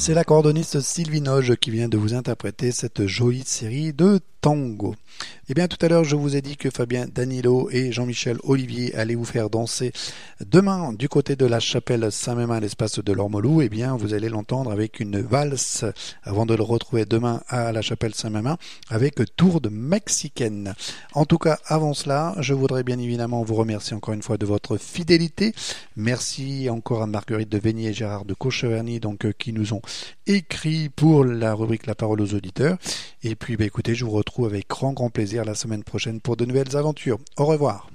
C'est l'accordoniste Sylvie Noge qui vient de vous interpréter cette jolie série de tango. Eh bien, tout à l'heure, je vous ai dit que Fabien Danilo et Jean-Michel Olivier allaient vous faire danser demain du côté de la chapelle Saint-Mémin à l'espace de l'Ormolou. Eh bien, vous allez l'entendre avec une valse avant de le retrouver demain à la chapelle Saint-Mémin avec tourde mexicaine. En tout cas, avant cela, je voudrais bien évidemment vous remercier encore une fois de votre fidélité. Merci encore à Marguerite de Veigny et Gérard de Cocheverny qui nous ont écrit pour la rubrique La parole aux auditeurs. Et puis, écoutez, je vous retrouve avec grand plaisir la semaine prochaine pour de nouvelles aventures. Au revoir.